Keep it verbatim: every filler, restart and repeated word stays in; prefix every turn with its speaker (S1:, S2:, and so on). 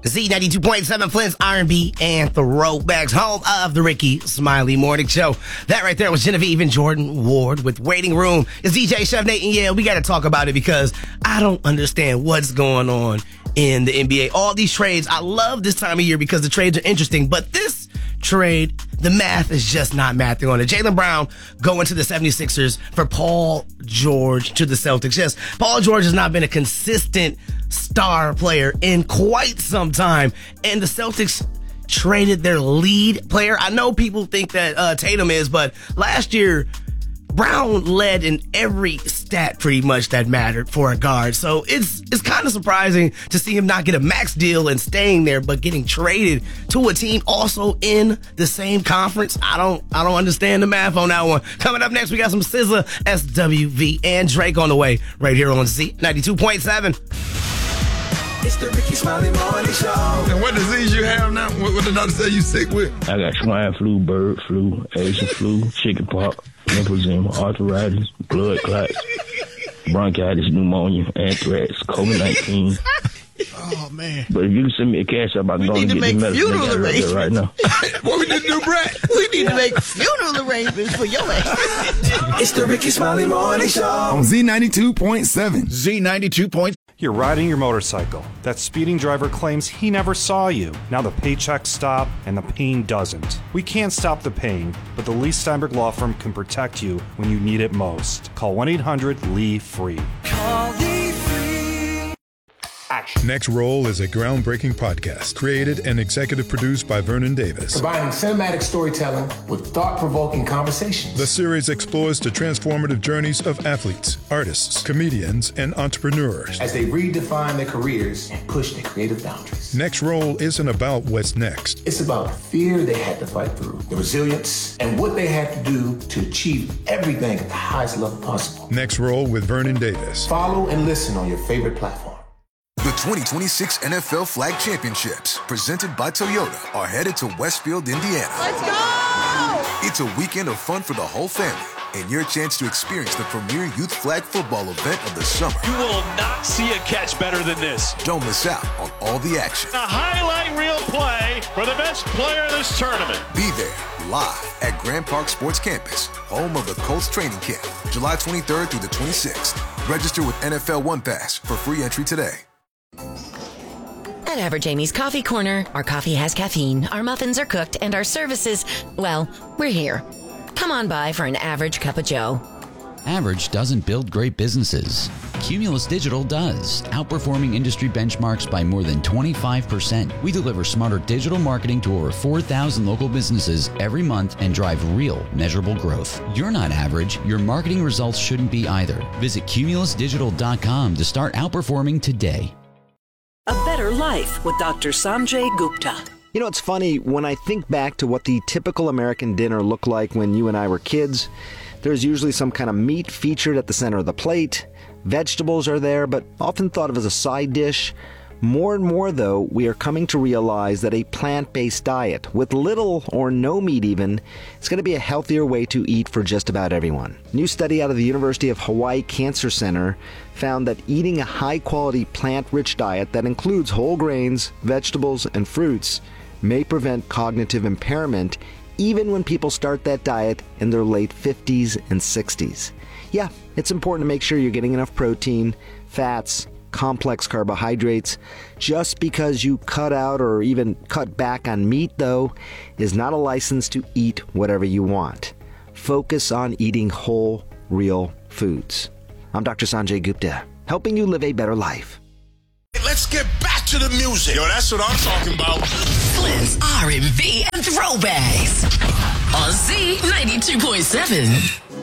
S1: Z ninety-two point seven, Flint's R and B and Throwbacks, home of the Ricky Smiley Morning Show. That right there was Genevieve and Jordan Ward with Waiting Room. It's D J Chef Nate, and yeah, we got to talk about it because I don't understand what's going on in the N B A. All these trades, I love this time of year because the trades are interesting, but this trade, the math is just not mathing on it. Jaylen Brown going to the seventy-sixers for Paul George to the Celtics. Yes, Paul George has not been a consistent star player in quite some time, and the Celtics traded their lead player. I know people think that uh, Tatum is, but last year, Brown led in every stat pretty much that mattered for a guard. So it's it's kind of surprising to see him not get a max deal and staying there, but getting traded to a team also in the same conference. I don't I don't understand the math on that one. Coming up next, we got some S Z A, S W V, and Drake on the way right here on Z ninety-two point seven.
S2: It's the Ricky Smiley Morning Show.
S3: And what disease you have now? What, what did the doctor say you sick with?
S4: I got swine flu, bird flu, Asian flu, chicken pox, emphysema, arthritis, blood clots, bronchitis, pneumonia, anthrax, COVID nineteen.
S5: Oh, man.
S4: But if you can send me a cash up, I can go and get the medicine I got right now.
S3: What we need to do, Brett?
S5: We need to make funeral arrangements for your ass.
S2: It's the Ricky Smiley Morning Show.
S3: On Z ninety-two point seven.
S5: Z ninety-two point seven.
S6: You're riding your motorcycle. That speeding driver claims he never saw you. Now the paychecks stop and the pain doesn't. We can't stop the pain, but the Lee Steinberg Law Firm can protect you when you need it most. Call one eight hundred L E A FREE.
S2: Call Lee Free.
S6: Action.
S7: Next Roll is a groundbreaking podcast created and executive produced by Vernon Davis.
S8: Combining cinematic storytelling with thought-provoking conversations.
S7: The series explores the transformative journeys of athletes, artists, comedians, and entrepreneurs
S8: as they redefine their careers and push their creative boundaries.
S7: Next Roll isn't about what's next.
S8: It's about the fear they had to fight through, the resilience, and what they had to do to achieve everything at the highest level possible.
S7: Next Roll with Vernon Davis.
S8: Follow and listen on your favorite platform.
S9: The twenty twenty-six N F L Flag Championships, presented by Toyota, are headed to Westfield, Indiana.
S10: Let's go!
S9: It's a weekend of fun for the whole family and your chance to experience the premier youth flag football event of the summer.
S10: You will not see a catch better than this.
S9: Don't miss out on all the action.
S10: A highlight reel play for the best player of this tournament.
S9: Be there live at Grand Park Sports Campus, home of the Colts training camp, July twenty-third through the twenty-sixth. Register with N F L One Pass for free entry today.
S11: At Average Amy's Coffee Corner, our coffee has caffeine, our muffins are cooked, and our services, well, we're here. Come on by for an average cup of joe.
S12: Average doesn't build great businesses. Cumulus Digital does, outperforming industry benchmarks by more than twenty-five percent. We deliver smarter digital marketing to over four thousand local businesses every month and drive real, measurable growth. You're not average. Your marketing results shouldn't be either. Visit cumulus digital dot com to start outperforming today.
S13: A Better Life with Doctor Sanjay Gupta.
S14: You know, it's funny, when I think back to what the typical American dinner looked like when you and I were kids, there's usually some kind of meat featured at the center of the plate. Vegetables are there, but often thought of as a side dish. More and more, though, we are coming to realize that a plant-based diet, with little or no meat even, is going to be a healthier way to eat for just about everyone. A new study out of the University of Hawaii Cancer Center found that eating a high-quality plant-rich diet that includes whole grains, vegetables, and fruits may prevent cognitive impairment even when people start that diet in their late fifties and sixties. Yeah, it's important to make sure you're getting enough protein, fats, complex carbohydrates. Just because you cut out or even cut back on meat, though, is not a license to eat whatever you want. Focus on eating whole, real foods. I'm Doctor Sanjay Gupta, helping you live a better life.
S5: Let's get back to the music. Yo, that's what I'm talking about.
S15: Flint's R and B and Throwbacks on Z ninety-two point seven.